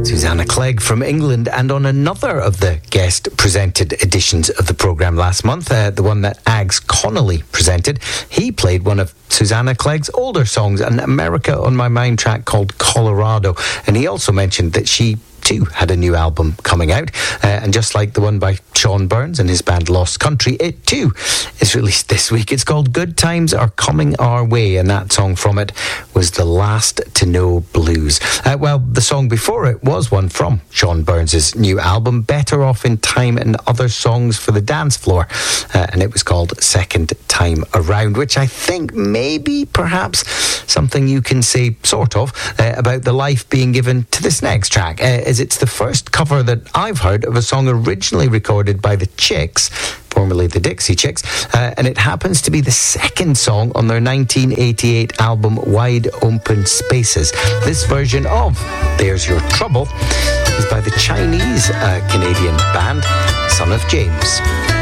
Susanna Clegg from England, and on another of the guest-presented editions of the programme last month, the one that Ags Connolly presented, he played one of Susanna Clegg's older songs, an America on My Mind track called Colorado, and he also mentioned that she too had a new album coming out, and just like the one by Sean Burns and his band Lost Country, it too is released this week. It's called Good Times Are Coming Our Way, and that song from it was The Last to Know Blues. Well, the song before it was one from Sean Burns' new album, Better Off in Time and Other Songs for the Dance Floor, and it was called Second Time Around, which I think maybe perhaps something you can say sort of about the life being given to this next track, as it's the first cover that I've heard of a song originally recorded by the Chicks, formerly the Dixie Chicks, and it happens to be the second song on their 1988 album Wide Open Spaces. This version of There's Your Trouble is by the Chinese Canadian band Son of James.